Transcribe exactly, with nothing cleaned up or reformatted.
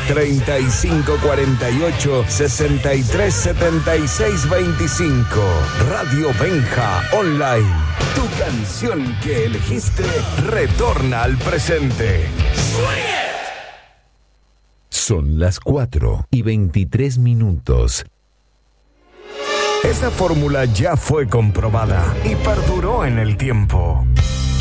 treinta y cinco cuarenta y ocho, sesenta y tres setenta y seis veinticinco. Radio Benja Online. Tu canción que elegiste retorna al presente. Son las cuatro y veintitrés minutos. Esta fórmula ya fue comprobada y perduró en el tiempo.